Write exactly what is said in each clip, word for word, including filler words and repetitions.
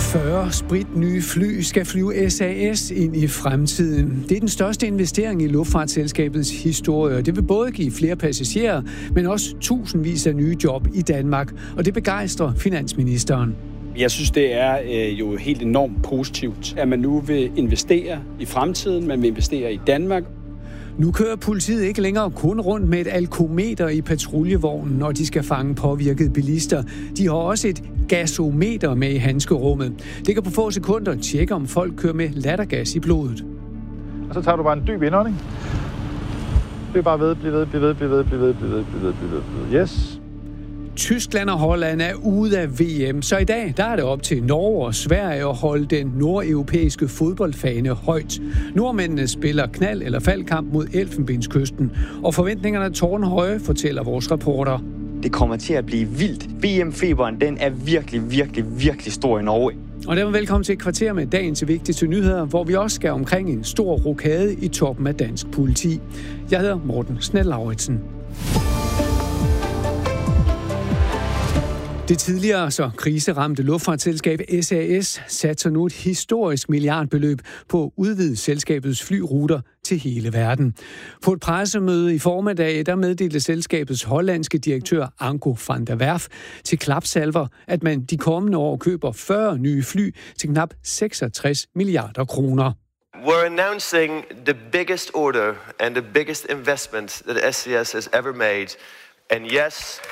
fyrre spritnye fly skal flyve S A S ind i fremtiden. Det er den største investering i luftfartsselskabets historie. Det vil både give flere passagerer, men også tusindvis af nye job i Danmark. Og det begejstrer finansministeren. Jeg synes, det er øh, jo helt enormt positivt, at man nu vil investere i fremtiden, man vil investere i Danmark. Nu kører politiet ikke længere kun rundt med et alkometer i patruljevognen, når de skal fange påvirkede bilister. De har også et gasometer med i handskerummet. Det kan på få sekunder tjekke, om folk kører med lattergas i blodet. Og så tager du bare en dyb indånding. Bliv bare ved, bliv ved, bliv ved, bliv ved, bliv ved, bliv ved, bliv ved, bliv ved. Yes. Tyskland og Holland er ude af V M, så i dag der er det op til Norge og Sverige at holde den nordeuropæiske fodboldfane højt. Nordmændene spiller knald- eller faldkamp mod Elfenbenskysten, og forventningerne er tårnhøje, fortæller vores reporter. Det kommer til at blive vildt. V M-feberen, den er virkelig, virkelig, virkelig stor i Norge. Og dermed velkommen til et kvarter med dagens vigtigste nyheder, hvor vi også skal omkring en stor rokade i toppen af dansk politi. Jeg hedder Morten Snell-Lauritsen. Det tidligere så kriseramte luftfartsselskab S A S satser nu et historisk milliardbeløb på at udvide selskabets flyruter til hele verden. På et pressemøde i formiddag, der meddelte selskabets hollandske direktør Anko van der Werf til klapsalver, at man de kommende år køber fyrre nye fly til knap seksogtres milliarder kroner. We're announcing the biggest order and the biggest investment that S C S has ever made. And yes,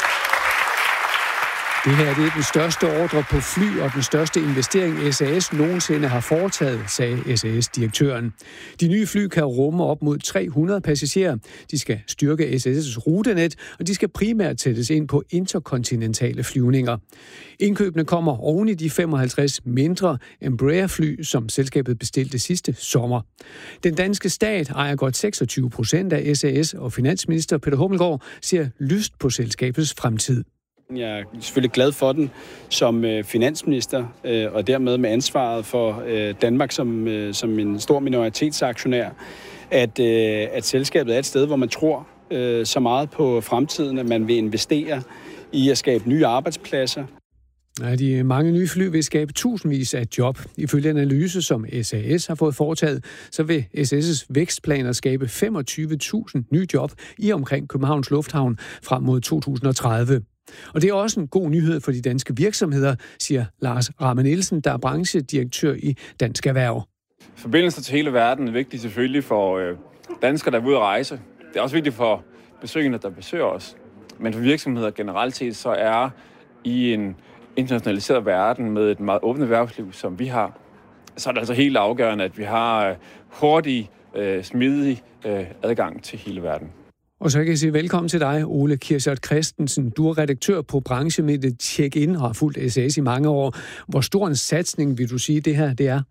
det her det er den største ordre på fly og den største investering S A S nogensinde har foretaget, sagde S A S-direktøren. De nye fly kan rumme op mod tre hundrede passagerer. De skal styrke S A S' rutenet, og de skal primært sættes ind på interkontinentale flyvninger. Indkøbene kommer oven i de femoghalvtreds mindre Embraer-fly, som selskabet bestilte sidste sommer. Den danske stat ejer godt seksogtyve procent af S A S, og finansminister Peter Hummelgaard ser lyst på selskabets fremtid. Jeg er selvfølgelig glad for den som finansminister, og dermed med ansvaret for Danmark som, som en stor minoritetsaktionær, at, at selskabet er et sted, hvor man tror så meget på fremtiden, at man vil investere i at skabe nye arbejdspladser. Ja, de mange nye fly vil skabe tusindvis af job. Ifølge en analyse, som S A S har fået foretaget, så vil S A S' vækstplaner skabe femogtyve tusind nye job i omkring Københavns Lufthavn frem mod to tusind og tredive. Og det er også en god nyhed for de danske virksomheder, siger Lars Ramme Nielsen, der er branchedirektør i Dansk Erhverv. Forbindelser til hele verden er vigtigt selvfølgelig for øh, danskere, der er ude at rejse. Det er også vigtigt for besøgende, der besøger os. Men for virksomheder generelt set, så er i en internationaliseret verden med et meget åbent erhvervsliv, som vi har, så er det altså helt afgørende, at vi har øh, hurtig, øh, smidig øh, adgang til hele verden. Og så kan jeg sige velkommen til dig, Ole Kirchert Christensen. Du er redaktør på branchemediet Check-in og har fulgt S A S i mange år. Hvor stor en satsning vil du sige, det her det er?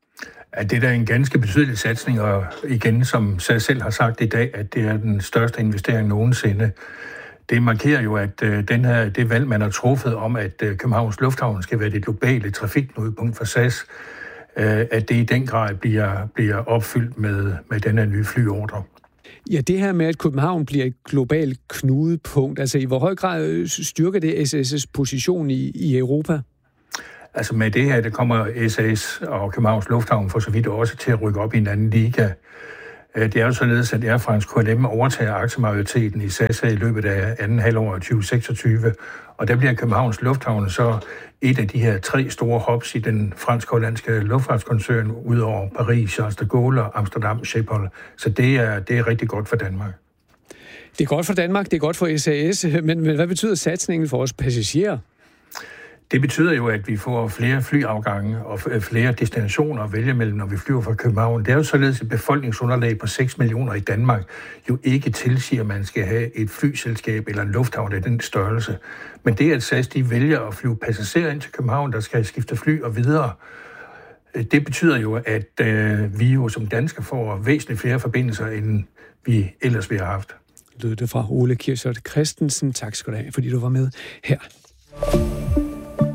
Ja, det er da en ganske betydelig satsning, og igen, som jeg selv har sagt i dag, at det er den største investering nogensinde. Det markerer jo, at øh, den her, det valg, man har truffet om, at øh, Københavns Lufthavn skal være det globale trafikknudepunkt for S A S, øh, at det i den grad bliver, bliver opfyldt med, med den her nye flyordre. Ja, det her med, at København bliver et globalt knudepunkt, altså i hvor høj grad styrker det S A S' position i, i Europa? Altså med det her, det kommer S A S og Københavns Lufthavn for så vidt også til at rykke op i en anden liga. Det er jo således, at Air France K L M overtager aktiemajoriteten i S A S i løbet af anden halvår af tyve seksogtyve, og der bliver Københavns Lufthavn så et af de her tre store hops i den fransk-hollandske luftfartskoncern, ud over Paris, Charles de Gaulle og Amsterdam Schiphol. Så det er, det er rigtig godt for Danmark. Det er godt for Danmark, det er godt for S A S, men, men hvad betyder satsningen for os passagerer? Det betyder jo, at vi får flere flyafgange og flere destinationer at vælge mellem, når vi flyver fra København. Det er jo således et befolkningsunderlag på seks millioner i Danmark jo ikke tilsiger, at man skal have et flyselskab eller en lufthavn af den størrelse. Men det, at S A S de vælger at flyve passagerer ind til København, der skal skifte fly og videre, det betyder jo, at øh, vi jo som danskere får væsentligt flere forbindelser, end vi ellers ville have haft. Lød det fra Ole Kirchert Christensen. Tak skal du have, fordi du var med her.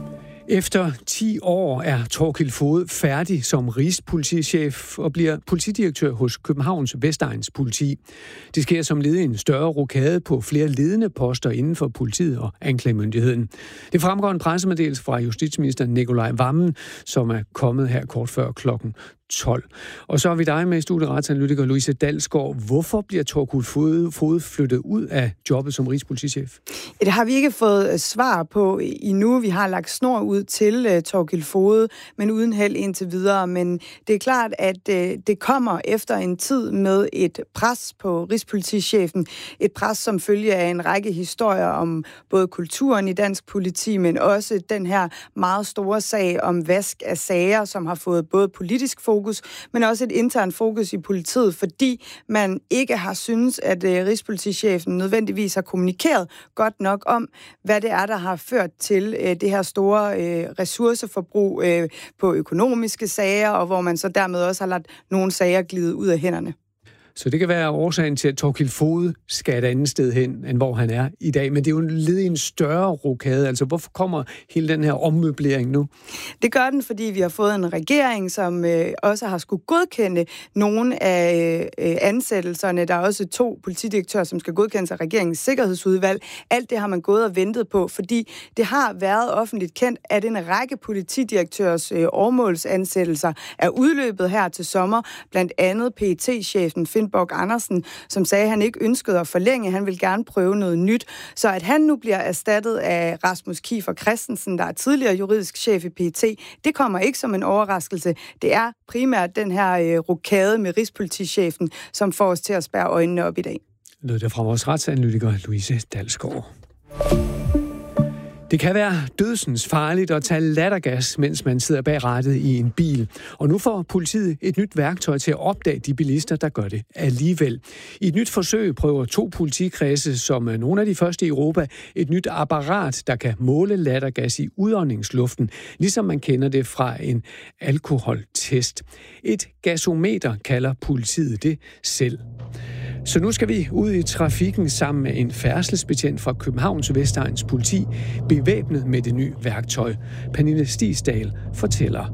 Efter ti år er Thorkild Foged færdig som rigspolitichef og bliver politidirektør hos Københavns Vestegns Politi. Det sker som led i en større rokade på flere ledende poster inden for politiet og anklagemyndigheden. Det fremgår en pressemeddelelse fra justitsminister Nicolai Wammen, som er kommet her kort før klokken tolv. Og så er vi dig med studieretsanalytiker Louise Dalsgaard. Hvorfor bliver Thorkild Foged flyttet ud af jobbet som rigspolitichef? Det har vi ikke fået svar på endnu. Vi har lagt snor ud til uh, Thorkild Foged, men uden held indtil videre. Men det er klart, at uh, det kommer efter en tid med et pres på rigspolitichefen. Et pres, som følger af en række historier om både kulturen i dansk politi, men også den her meget store sag om vask af sager, som har fået både politisk fokus, men også et internt fokus i politiet, fordi man ikke har synes, at uh, rigspolitichefen nødvendigvis har kommunikeret godt nok om, hvad det er, der har ført til uh, det her store uh, ressourceforbrug uh, på økonomiske sager, og hvor man så dermed også har ladt nogle sager glide ud af hænderne. Så det kan være årsagen til, at Thorkild Foged skal et andet sted hen, end hvor han er i dag. Men det er jo en led i en større rokade. Altså, hvorfor kommer hele den her ommøblering nu? Det gør den, fordi vi har fået en regering, som øh, også har skulle godkende nogle af øh, ansættelserne. Der er også to politidirektører, som skal godkendes af regeringens sikkerhedsudvalg. Alt det har man gået og ventet på, fordi det har været offentligt kendt, at en række politidirektørs øh, årmålsansættelser er udløbet her til sommer. Blandt andet P E T-chefen Finn Borch Andersen, som sagde, at han ikke ønskede at forlænge. Han vil gerne prøve noget nyt. Så at han nu bliver erstattet af Rasmus Kiefer Christensen, der er tidligere juridisk chef i P E T, det kommer ikke som en overraskelse. Det er primært den her øh, rokade med rigspolitichefen, som får os til at spærre øjnene op i dag. Lød det fra vores retsanalytiker Louise Dalsgaard. Det kan være dødsens farligt at tage lattergas, mens man sidder bag rattet i en bil. Og nu får politiet et nyt værktøj til at opdage de bilister, der gør det alligevel. I et nyt forsøg prøver to politikredse, som nogle af de første i Europa, et nyt apparat, der kan måle lattergas i udåndingsluften, ligesom man kender det fra en alkoholtest. Et gasometer kalder politiet det selv. Så nu skal vi ud i trafikken sammen med en færdselsbetjent fra Københavns Vestegns Politi, bevæbnet med det nye værktøj. Pernille Stigsdal fortæller.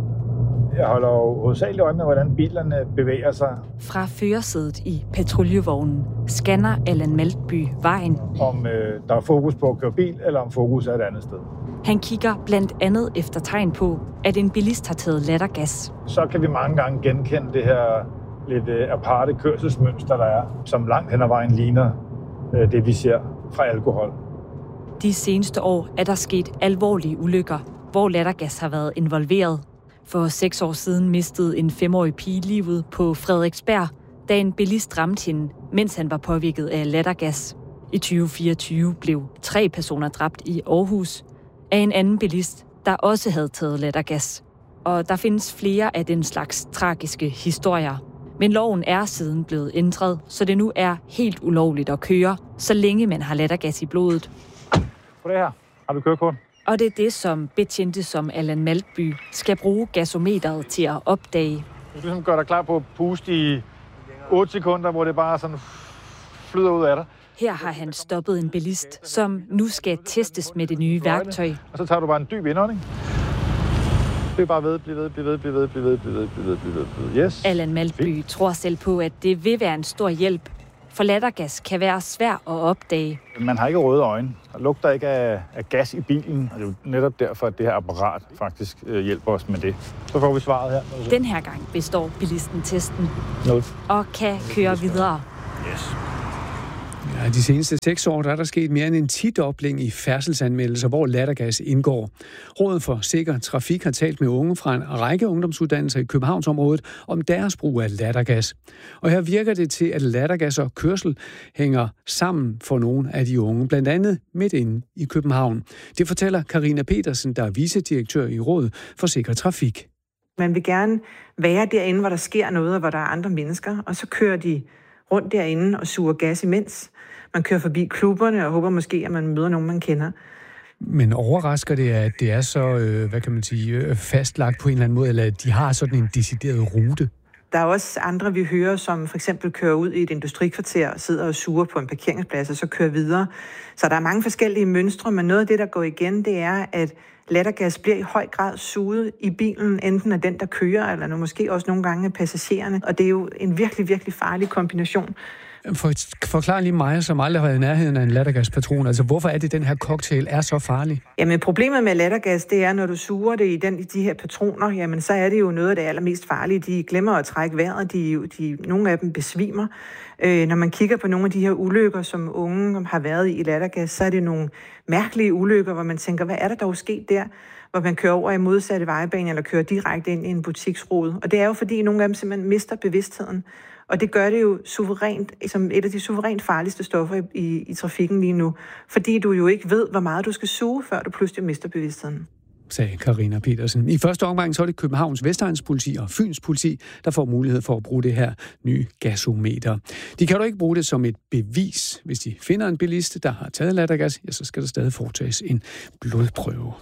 Jeg holder jo hovedsageligt øje med, hvordan bilerne bevæger sig. Fra førersædet i patruljevognen scanner Allan Maltby vejen. Om øh, der er fokus på at køre bil, eller om fokus er et andet sted. Han kigger blandt andet efter tegn på, at en bilist har taget lattergas. Så kan vi mange gange genkende det her lidt øh, aparte kørselsmønster, der er, som langt hen ad vejen ligner øh, det, vi ser fra alkohol. De seneste år er der sket alvorlige ulykker, hvor lattergas har været involveret. For seks år siden mistede en femårig pige livet på Frederiksberg, da en bilist ramte hende, mens han var påvirket af lattergas. I tyve fireogtyve blev tre personer dræbt i Aarhus af en anden bilist, der også havde taget lattergas. Og der findes flere af den slags tragiske historier. Men loven er siden blevet ændret, så det nu er helt ulovligt at køre, så længe man har lattergas i blodet. På det her har du kørekort. Og det er det, som betjente som Allan Maltby skal bruge gasometeret til at opdage. Du ligesom gør dig klar på at puste i otte sekunder, hvor det bare sådan flyder ud af dig. Her har han stoppet en bilist, som nu skal testes med det nye værktøj. Og så tager du bare en dyb indånding. Det er bare ved, bliv ved, bliv ved, bliv ved, bliv ved, bliv ved, bliv ved, bliv ved, bliv ved. Yes. Allan Maltby tror selv på, at det vil være en stor hjælp, for lattergas kan være svær at opdage. Man har ikke røde øjne. Der lugter ikke af, af gas i bilen, og det er jo netop derfor, at det her apparat faktisk øh, hjælper os med det. Så får vi svaret her. Den her gang består bilisten testen Nul. og kan køre videre. Yes. Ja, de seneste seks år der er der sket mere end en tidobling i færdselsanmeldelser, hvor lattergas indgår. Rådet for Sikker Trafik har talt med unge fra en række ungdomsuddannelser i Københavnsområdet om deres brug af lattergas. Og her virker det til, at lattergas og kørsel hænger sammen for nogle af de unge, blandt andet midt inde i København. Det fortæller Karina Petersen, der er vicedirektør i Rådet for Sikker Trafik. Man vil gerne være derinde, hvor der sker noget, og hvor der er andre mennesker, og så kører de rundt derinde og suger gas imens. Man kører forbi klubberne og håber måske, at man møder nogen, man kender. Men overrasker det, at det er så, øh, hvad kan man sige, fastlagt på en eller anden måde, eller at de har sådan en decideret rute? Der er også andre, vi hører, som for eksempel kører ud i et industrikvarter og sidder og suger på en parkeringsplads og så kører videre. Så der er mange forskellige mønstre, men noget af det, der går igen, det er, at lattergas bliver i høj grad suget i bilen, enten af den, der kører, eller måske også nogle gange af passagererne. Og det er jo en virkelig, virkelig farlig kombination. For, forklar lige mig, som aldrig har været i nærheden af en lattergaspatron. Altså, hvorfor er det, den her cocktail er så farlig? Jamen, problemet med lattergas, det er, når du suger det i, den, i de her patroner, jamen, så er det jo noget af det allermest farlige. De glemmer at trække vejret, de, de, nogle af dem besvimer. Øh, når man kigger på nogle af de her ulykker, som unge har været i i lattergas, så er det nogle mærkelige ulykker, hvor man tænker, hvad er der dog sket der? Hvor man kører over i modsatte vejbane, eller kører direkte ind i en butiksrude. Og det er jo, fordi nogle af dem simpelthen mister bevidstheden. Og det gør det jo suverænt, som et af de suverænt farligste stoffer i, i, i trafikken lige nu. Fordi du jo ikke ved, hvor meget du skal suge, før du pludselig mister bevidstheden. Sagde Karina Petersen. I første omgang så er det Københavns Vestegns politi og Fyns politi, der får mulighed for at bruge det her nye gasometer. De kan dog ikke bruge det som et bevis. Hvis de finder en bilist, der har taget lattergas, ja, så skal der stadig foretages en blodprøve.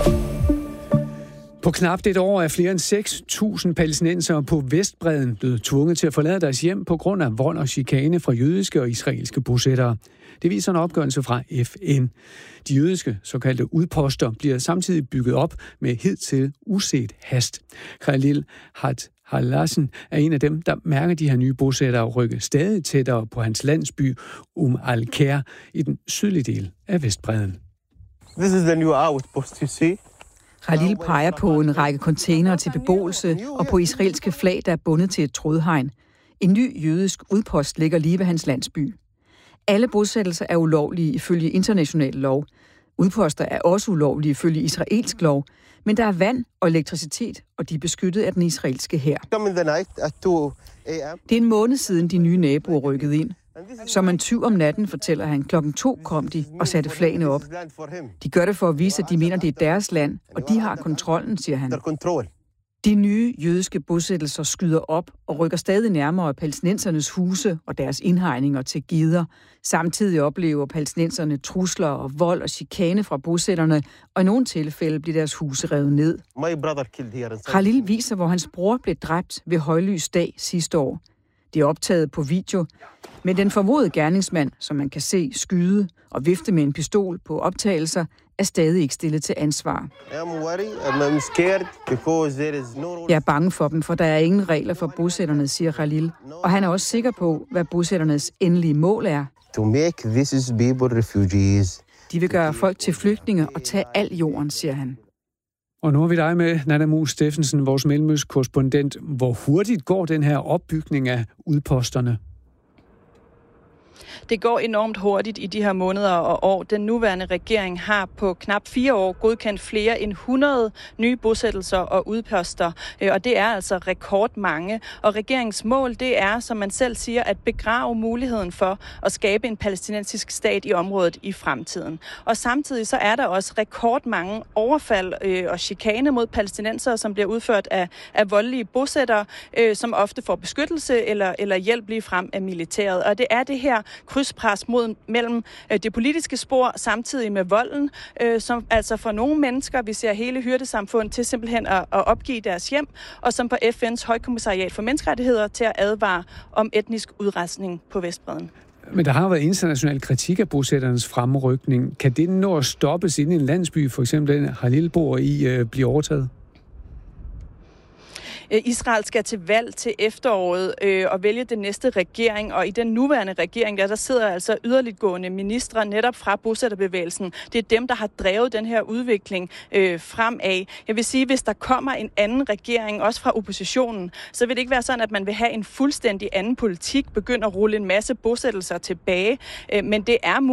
På knap et år er flere end seks tusind palæstinensere på Vestbredden blevet tvunget til at forlade deres hjem på grund af vold og chikane fra jødiske og israelske bosættere. Det viser en opgørelse fra F N. De jødiske såkaldte udposter bliver samtidig bygget op med hidtil uset hast. Khalil Halassan er en af dem, der mærker de her nye bosættere rykke stadig tættere på hans landsby Um al-Kher i den sydlige del af Vestbredden. This is the new outpost, you see. Khalil peger på en række containere til beboelse og på israelske flag, der er bundet til et trådhegn. En ny jødisk udpost ligger lige ved hans landsby. Alle bosættelser er ulovlige ifølge international lov. Udposter er også ulovlige ifølge israelsk lov, men der er vand og elektricitet, og de er beskyttet af den israelske hær. Det er en måned siden de nye naboer rykkede ind. Som en tyv om natten, fortæller han, klokken to kom de og satte flagene op. De gør det for at vise, at de mener, det er deres land, og de har kontrollen, siger han. De nye jødiske bosættelser skyder op og rykker stadig nærmere palæstinensernes huse og deres indhegninger til gider. Samtidig oplever palæstinenserne trusler og vold og chikane fra bosætterne, og i nogle tilfælde bliver deres huse revet ned. Khalil viser, hvor hans bror blev dræbt ved højlys dag sidste år. Det er optaget på video, men den formodede gerningsmand, som man kan se skyde og vifte med en pistol på optagelser, er stadig ikke stillet til ansvar. Jeg er bange for dem, for der er ingen regler for bosætterne, siger Khalil. Og han er også sikker på, hvad bosætternes endelige mål er. To make these people refugees. De vil gøre folk til flygtninge og tage al jorden, siger han. Og nu er vi dig med, Nanna Mus Steffensen, vores mellemøstkorrespondent. Hvor hurtigt går den her opbygning af udposterne? Det går enormt hurtigt i de her måneder og år. Den nuværende regering har på knap fire år godkendt flere end hundrede nye bosættelser og udposter, og det er altså rekordmange. Og regeringens mål, det er, som man selv siger, at begrave muligheden for at skabe en palæstinensisk stat i området i fremtiden. Og samtidig så er der også rekordmange overfald øh, og chikane mod palæstinensere, som bliver udført af, af voldelige bosættere, øh, som ofte får beskyttelse eller, eller hjælp lige frem af militæret. Og det er det her krydspres mod mellem øh, det politiske spor samtidig med volden, øh, som altså for nogle mennesker, vi ser hele hyrdesamfund til simpelthen at, at opgive deres hjem, og som på F N's højkommissariat for menneskerettigheder til at advare om etnisk udrensning på Vestbredden. Men der har været international kritik af bosætternes fremrykning. Kan det nå at stoppes, inden en landsby, for eksempel den Khalil bor i, øh, bliver overtaget? Israel skal til valg til efteråret øh, og vælge den næste regering, og i den nuværende regering, der, der sidder altså yderligtgående ministre netop fra bosætterbevægelsen. Det er dem, der har drevet den her udvikling øh, fremad. Jeg vil sige, hvis der kommer en anden regering, også fra oppositionen, så vil det ikke være sådan, at man vil have en fuldstændig anden politik, begynde at rulle en masse bosættelser tilbage, øh, men det er